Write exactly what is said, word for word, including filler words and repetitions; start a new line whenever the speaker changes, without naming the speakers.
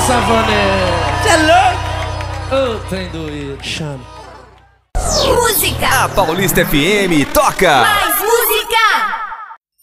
Savanete.
Cê é louco?
Ô, trem doído.
Chama.
Música. A Paulista F M toca.